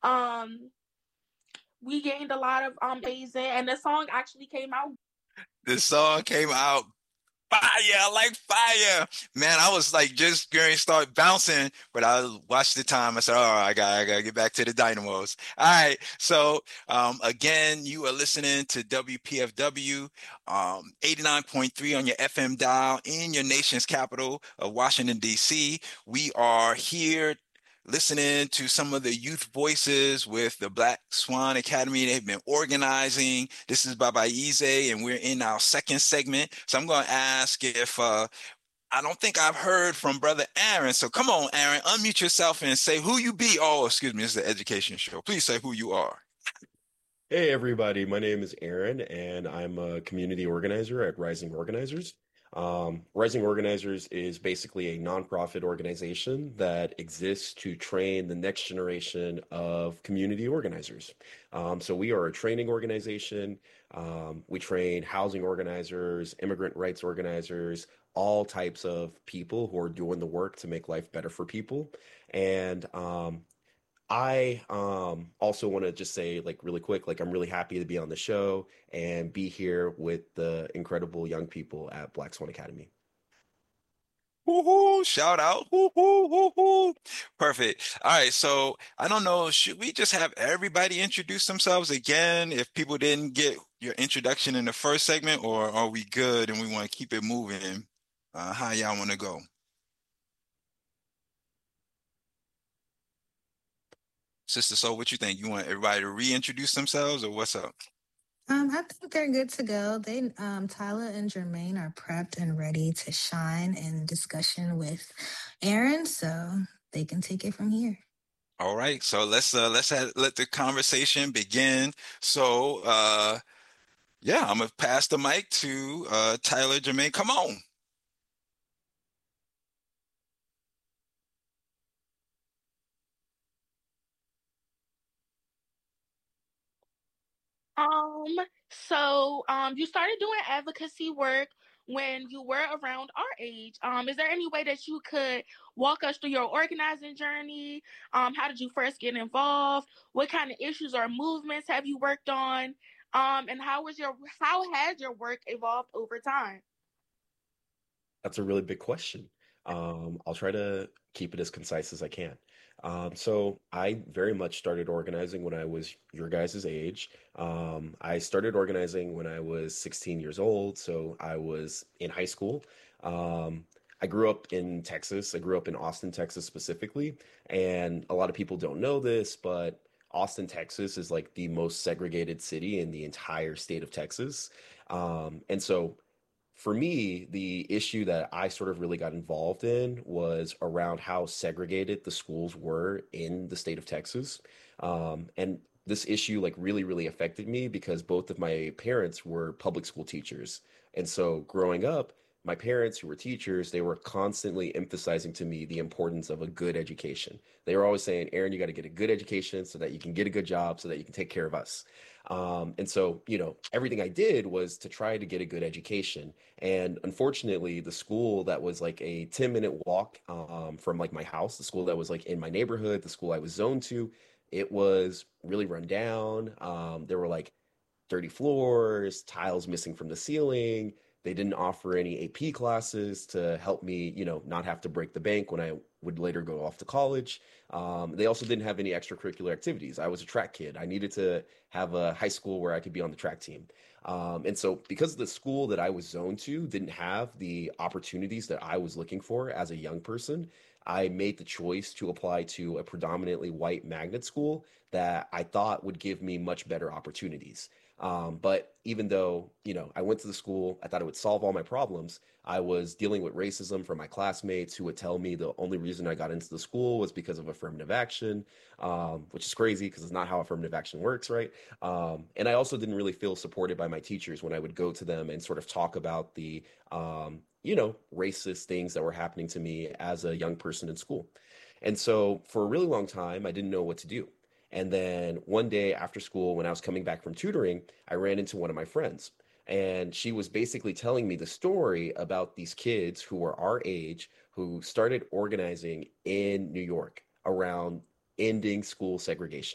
Um, we gained a lot of amazing, and the song actually came out. The song came out fire, like fire. Man, I was like just going to start bouncing, but I watched the time. I said, "Oh, I gotta get back to the Dynamos." All right. So, again, you are listening to WPFW, 89.3 on your FM dial in your nation's capital of Washington, D.C. We are here listening to some of the youth voices with the Black Swan Academy. They've been organizing. This is Baba Ize, and we're in our second segment. So I'm going to ask if I don't think I've heard from Brother Aaron. So come on, Aaron, unmute yourself and say who you be. Oh, excuse me, this is an education show. Please say who you are. Hey everybody, my name is Aaron and I'm a community organizer at Rising Organizers. Rising Organizers is basically a nonprofit organization that exists to train the next generation of community organizers. So we are a training organization. We train housing organizers, immigrant rights organizers, all types of people who are doing the work to make life better for people. And I also want to just say, like, really quick, like, I'm really happy to be on the show and be here with the incredible young people at Black Swan Academy. Woohoo! Shout out. Woohoo! Woohoo! Perfect. All right. So I don't know. Should we just have everybody introduce themselves again if people didn't get your introduction in the first segment, or are we good and we want to keep it moving? How y'all want to go? Sister So, what you think? You want everybody to reintroduce themselves or what's up? I think they're good to go. Tyler and Jermaine are prepped and ready to shine in discussion with Aaron, so they can take it from here. All right. So let the conversation begin. So yeah, I'm gonna pass the mic to Tyler Jermaine. Come on. Um, you started doing advocacy work when you were around our age. Is there any way that you could walk us through your organizing journey? How did you first get involved? What kind of issues or movements have you worked on? And how has your work evolved over time? That's a really big question. I'll try to keep it as concise as I can. So I very much started organizing when I was your guys' age. I started organizing when I was 16 years old, so I was in high school. I grew up in Texas. I grew up in Austin, Texas specifically, and a lot of people don't know this, but Austin, Texas is like the most segregated city in the entire state of Texas. And so for me, the issue that I sort of really got involved in was around how segregated the schools were in the state of Texas. And this issue like really, really affected me because both of my parents were public school teachers. And so growing up, my parents who were teachers, they were constantly emphasizing to me the importance of a good education. They were always saying, Aaron, you got to get a good education so that you can get a good job, so that you can take care of us. And so, everything I did was to try to get a good education. And unfortunately, the school that was like a 10-minute walk from like my house, the school that was like in my neighborhood, the school I was zoned to, it was really run down. There were like dirty floors, tiles missing from the ceiling. They didn't offer any AP classes to help me, not have to break the bank when I would later go off to college. They also didn't have any extracurricular activities. I was a track kid. I needed to have a high school where I could be on the track team. And so, because the school that I was zoned to didn't have the opportunities that I was looking for as a young person, I made the choice to apply to a predominantly white magnet school that I thought would give me much better opportunities. But even though, I went to the school, I thought it would solve all my problems. I was dealing with racism from my classmates who would tell me the only reason I got into the school was because of affirmative action, which is crazy because it's not how affirmative action works, right? And I also didn't really feel supported by my teachers when I would go to them and sort of talk about the, racist things that were happening to me as a young person in school. And so for a really long time, I didn't know what to do. And then one day after school, when I was coming back from tutoring, I ran into one of my friends. And she was basically telling me the story about these kids who were our age who started organizing in New York around ending school segregation.